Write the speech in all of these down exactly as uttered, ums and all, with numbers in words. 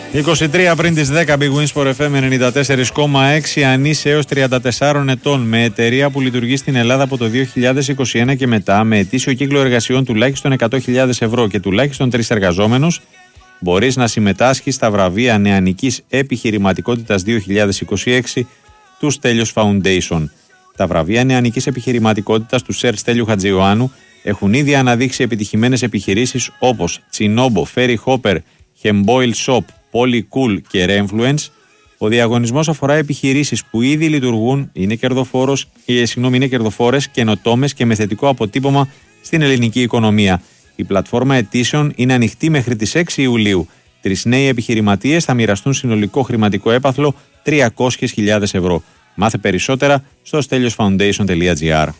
είκοσι τρία πριν τις δέκα, Big Wins for εφ εμ ενενήντα τέσσερα κόμμα έξι. Ανής έως τριάντα τεσσάρων ετών, με εταιρεία που λειτουργεί στην Ελλάδα από το δύο χιλιάδες είκοσι ένα και μετά, με ετήσιο κύκλο εργασιών τουλάχιστον εκατό χιλιάδες ευρώ και τουλάχιστον τρεις εργαζόμενους, μπορείς να συμμετάσχεις στα βραβεία νεανικής επιχειρηματικότητας δύο χιλιάδες είκοσι έξι του Στέλιος Foundation. Τα βραβεία νεανικής επιχειρηματικότητας του Σερ Στέλιου Χατζιωάννου έχουν ήδη αναδείξει επιτυχημένες επιχειρήσεις όπως Τσινόμπο, Ferry Hopper, Hemboil Shop, Polycool και Refluence. Ο διαγωνισμός αφορά επιχειρήσεις που ήδη λειτουργούν, είναι, κερδοφόρος, ε, συγγνώμη, είναι κερδοφόρες, καινοτόμες και με θετικό αποτύπωμα στην ελληνική οικονομία. Η πλατφόρμα αιτήσεων είναι ανοιχτή μέχρι τις έξι Ιουλίου. Τρεις νέοι επιχειρηματίες θα μοιραστούν συνολικό χρηματικό έπαθλο τριακόσιες χιλιάδες ευρώ. Μάθε περισσότερα στο στέλιος φαουντέισον τελεία τζι άρ.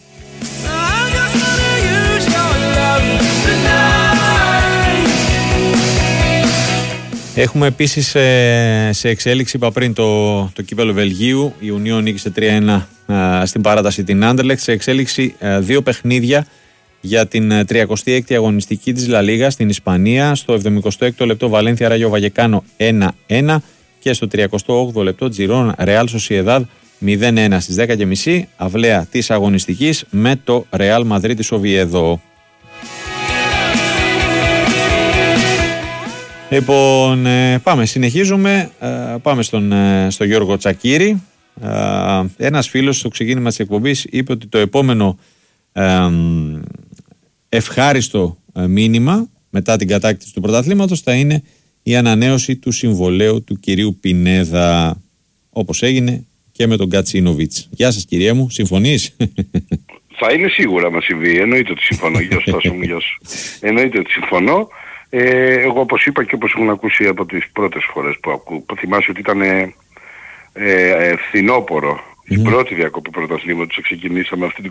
Έχουμε επίσης σε εξέλιξη, είπα πριν, το, το κύπελλο Βελγίου. Η Union νίκησε τρία ένα στην παράταση την Άντερλεχτ. Σε εξέλιξη δύο παιχνίδια για την τριακοστή έκτη αγωνιστική της Λα Λίγα στην Ισπανία. Στο εβδομηκοστό έκτο λεπτό Βαλένθια Ράγιο Βαγεκάνο ένα ένα και στο τριανταοκτώ όγδοο λεπτό Τζιρόνα Ρεάλ Σοσιεδάδ μηδέν ένα. Στις δέκα και μισή αυλαία της αγωνιστικής με το Ρεάλ Μαδρίτης Οβιέδο. Λοιπόν, πάμε, συνεχίζουμε. Πάμε στον, στον Γιώργο Τσακίρη. Ένας φίλος στο ξεκίνημα της εκπομπής είπε ότι το επόμενο ευχάριστο μήνυμα μετά την κατάκτηση του πρωταθλήματος θα είναι η ανανέωση του συμβολαίου του κυρίου Πινέδα, όπως έγινε και με τον Κατσίνοβιτς. Γεια σας, κυρία μου, συμφωνείς? Θα είναι σίγουρα να συμβεί, εννοείται ότι συμφωνώ. Γεια σου, Τάσο μου, γεια σου. Εννοείται ότι συμφωνώ. Ε, εγώ, όπως είπα και όπως έχουν ακούσει από τις πρώτες φορές που ακούω, που θυμάσαι ότι ήταν ε, ε, φθινόπορο, mm. η πρώτη διακοπή πρωταθλήματος, ξεκινήσαμε αυτή την